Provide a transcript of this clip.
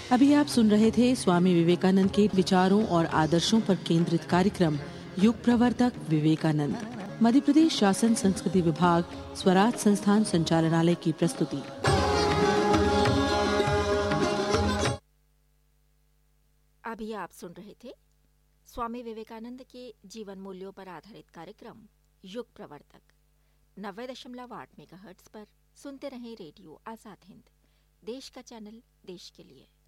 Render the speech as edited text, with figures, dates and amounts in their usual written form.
अभी आप सुन रहे थे स्वामी विवेकानंद के विचारों और आदर्शों पर केंद्रित कार्यक्रम युग प्रवर्तक विवेकानंद। मध्य प्रदेश शासन संस्कृति विभाग स्वराज संस्थान संचालनालय की प्रस्तुति। अभी आप सुन रहे थे स्वामी विवेकानंद के जीवन मूल्यों पर आधारित कार्यक्रम युग प्रवर्तक 90.8 मेगाहर्ट्ज पर। सुनते रहें रेडियो आजाद हिंद, देश का चैनल, देश के लिए।